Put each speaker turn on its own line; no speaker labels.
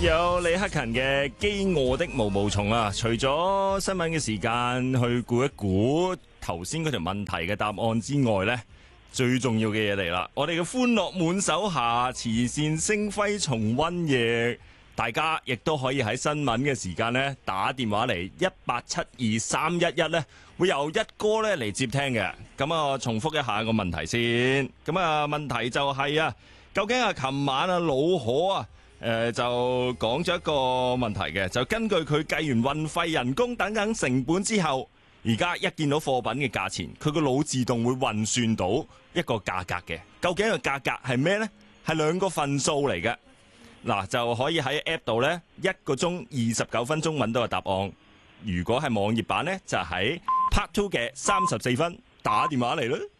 有李克勤嘅《飢餓的毛毛蟲》啊，除咗新聞嘅時間去估一估頭先嗰條問題嘅答案之外呢，最重要嘅嘢嚟啦！我哋嘅歡樂滿手下慈善星輝重溫夜，大家亦都可以喺新聞嘅時間呢打電話嚟1872311呢，會有一哥呢嚟接聽嘅。咁啊，重複一下個問題先。咁啊，問題就係啊，究竟啊，琴晚啊老可啊，就講咗一個問題嘅，就根據佢計完運費、人工等等成本之後，而家一見到貨品嘅價錢，佢個腦自動會運算到一個價格嘅。究竟個價格係咩呢？係兩個份數嚟嘅。嗱，就可以喺 App 度呢，1個鐘29分鐘揾到個答案。如果係網頁版呢，就喺 Part 2嘅34分打電話嚟啦。